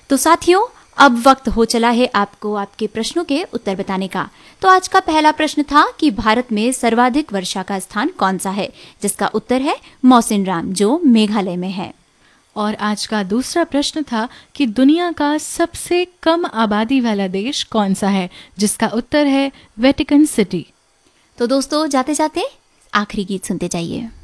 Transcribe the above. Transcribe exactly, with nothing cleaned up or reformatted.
तो साथियों, अब वक्त हो चला है आपको आपके प्रश्नों के उत्तर बताने का। तो आज का पहला प्रश्न था कि भारत में सर्वाधिक वर्षा का स्थान कौन सा है, जिसका उत्तर है मौसिनराम, जो मेघालय में है। और आज का दूसरा प्रश्न था कि दुनिया का सबसे कम आबादी वाला देश कौन सा है, जिसका उत्तर है वेटिकन सिटी। तो दोस्तों, जाते जाते आखिरी गीत सुनते जाइए।